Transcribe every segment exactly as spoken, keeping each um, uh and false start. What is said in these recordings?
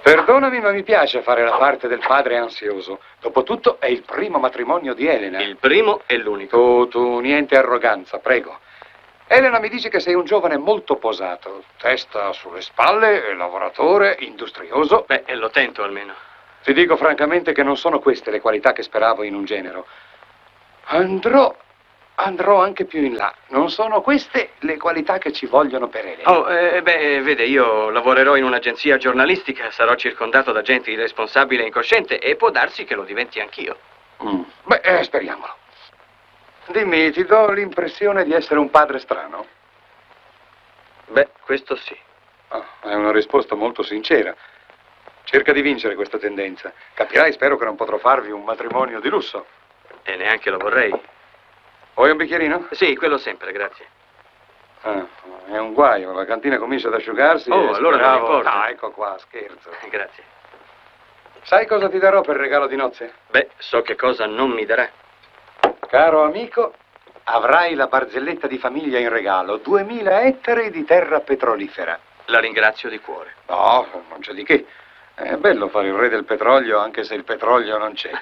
Perdonami, ma mi piace fare la parte del padre ansioso. Dopotutto è il primo matrimonio di Elena. Il primo e l'unico. Tu, tu, niente arroganza, prego. Elena mi dice che sei un giovane molto posato. Testa sulle spalle, lavoratore, industrioso. Beh, e lo tento almeno. Ti dico francamente che non sono queste le qualità che speravo in un genero. Andrò... Andrò anche più in là. Non sono queste le qualità che ci vogliono per Elena. Oh, eh, beh, vede, io lavorerò in un'agenzia giornalistica, sarò circondato da gente irresponsabile e incosciente e può darsi che lo diventi anch'io. Mm. Beh, eh, speriamolo. Dimmi, ti do l'impressione di essere un padre strano? Beh, questo sì. Oh, è una risposta molto sincera. Cerca di vincere questa tendenza. Capirai, spero che non potrò farvi un matrimonio di lusso. E neanche lo vorrei. Vuoi un bicchierino? Sì, quello sempre, grazie. Ah, è un guaio, la cantina comincia ad asciugarsi. Oh, e allora non speravo... importa. Ah, ecco qua, scherzo. Grazie. Sai cosa ti darò per regalo di nozze? Beh, so che cosa non mi darà. Caro amico, avrai la barzelletta di famiglia in regalo, duemila ettari di terra petrolifera. La ringrazio di cuore. No, non c'è di che. È bello fare il re del petrolio anche se il petrolio non c'è.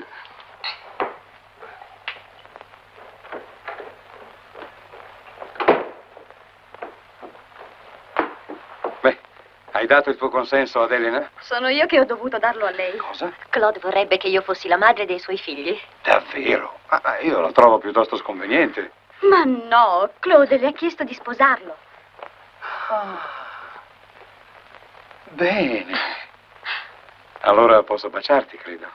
Beh, hai dato il tuo consenso ad Elena? Sono io che ho dovuto darlo a lei. Cosa? Claude vorrebbe che io fossi la madre dei suoi figli. Davvero? Ah, io la trovo piuttosto sconveniente. Ma no, Claude le ha chiesto di sposarlo. Ah. Bene. Allora posso baciarti, credo.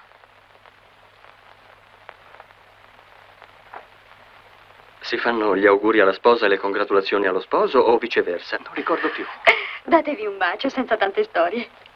Si fanno gli auguri alla sposa e le congratulazioni allo sposo o viceversa? Non ricordo più. Datevi un bacio senza tante storie.